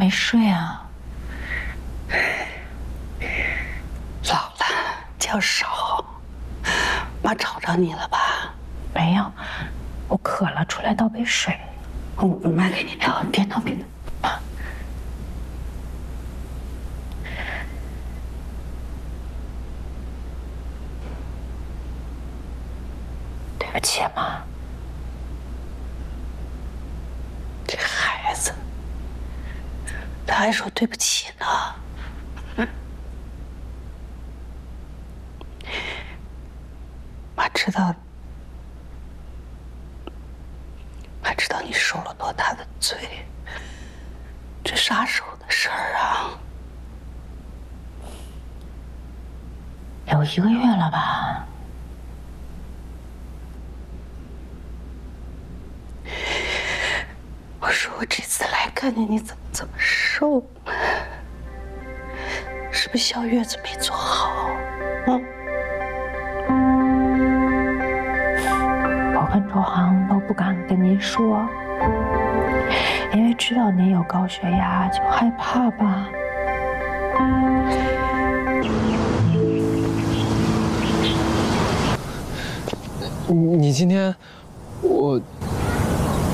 没睡啊？ 老了，觉少。妈吵着你了吧？ 没有，我渴了，出来倒杯水。 妈给你倒，别闹别闹。妈， 对不起，妈。 这孩子，他还说对不起呢。妈知道，妈知道你受了多大的罪。这啥时候的事儿啊？ 有1个月了吧？ 我说我这次来看见你怎么这么瘦？是不是小月子没做好？ 我跟周航都不敢跟您说，因为知道您有高血压，就害怕吧。 你今天，